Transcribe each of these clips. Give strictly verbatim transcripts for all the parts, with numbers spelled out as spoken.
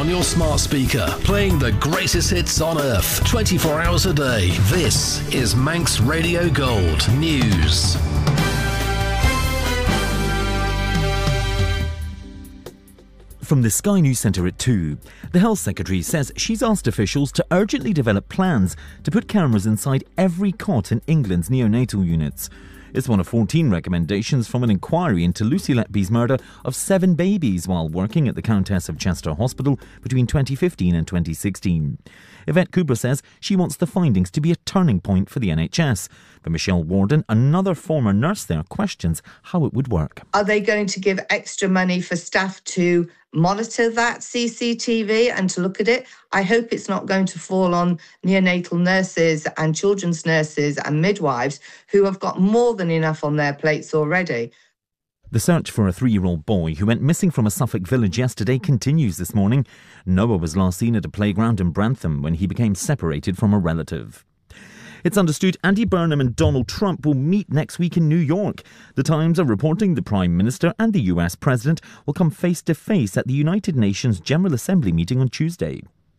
on your smart speaker, playing the greatest hits on earth, twenty-four hours a day. This is Manx Radio Gold News. From the Sky News Centre at two, the Health Secretary says she's asked officials to urgently develop plans to put cameras inside every cot in England's neonatal units. It's one of fourteen recommendations from an inquiry into Lucy Letby's murder of seven babies while working at the Countess of Chester Hospital between twenty fifteen and twenty sixteen. Yvette Cooper says she wants the findings to be a turning point for the N H S. But Michelle Warden, another former nurse there, questions how it would work. Are they going to give extra money for staff to monitor that C C T V and to look at it? I hope it's not going to fall on neonatal nurses and children's nurses and midwives who have got more than enough on their plates already. The search for a three-year-old boy who went missing from a Suffolk village yesterday continues this morning. Noah was last seen at a playground in Brantham when he became separated from a relative. It's understood Andy Burnham and Donald Trump will meet next week in New York. The Times are reporting the Prime Minister and the U S President will come face-to-face at the United Nations General Assembly meeting on Tuesday.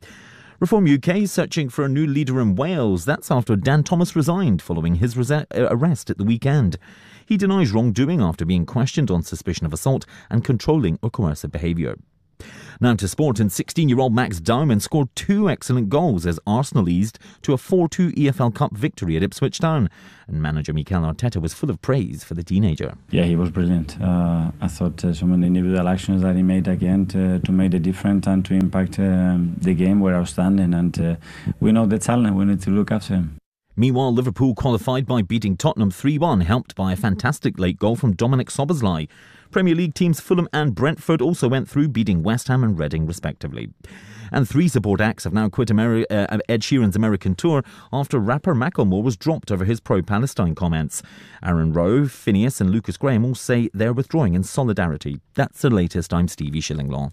Reform U K is searching for a new leader in Wales. That's after Dan Thomas resigned following his rese- arrest at the weekend. He denies wrongdoing after being questioned on suspicion of assault and controlling or coercive behaviour. Now to sport, and sixteen-year-old Max Dowman scored two excellent goals as Arsenal eased to a four two E F L Cup victory at Ipswich Town. And manager Mikel Arteta was full of praise for the teenager. Yeah, he was brilliant. Uh, I thought uh, some of the individual actions that he made again to, to make a difference and to impact um, the game were outstanding. And uh, we know the talent, we need to look after him. Meanwhile, Liverpool qualified by beating Tottenham three one, helped by a fantastic late goal from Dominic Szoboszlai. Premier League teams Fulham and Brentford also went through, beating West Ham and Reading respectively. And three support acts have now quit Ameri- uh, Ed Sheeran's American tour after rapper Macklemore was dropped over his pro-Palestine comments. Aaron Rowe, Phineas and Lucas Graham all say they're withdrawing in solidarity. That's the latest. I'm Stevie Shillinglaw.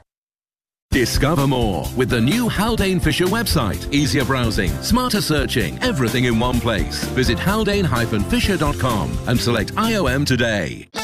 Discover more with the new Haldane Fisher website. Easier browsing, smarter searching, everything in one place. Visit haldane dash fisher dot com and select I O M today.